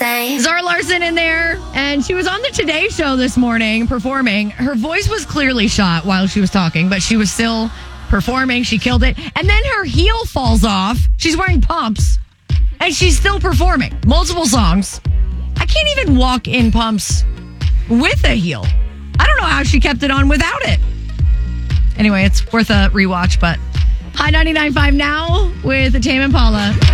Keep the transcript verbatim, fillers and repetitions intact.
Zara Larsson in there, and she was on the Today Show this morning performing. Her voice was clearly shot while she was talking, but she was still performing. She killed it. And then her heel falls off. She's wearing pumps, and she's still performing multiple songs. I can't even walk in pumps with a heel. I don't know how she kept it on without it. Anyway, it's worth a rewatch, but High ninety-nine point five now with Tame Impala.